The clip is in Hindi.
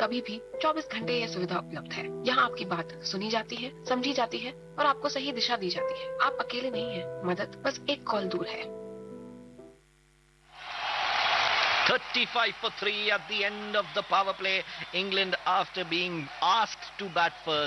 कभी भी 24 घंटे यह सुविधा उपलब्ध है। यहाँ आपकी बात सुनी जाती है, समझी जाती है और आपको सही दिशा दी जाती है। आप अकेले नहीं हैं, मदद बस एक कॉल दूर है। 35 for 3 at the end of the power play. England, after being asked to bat first,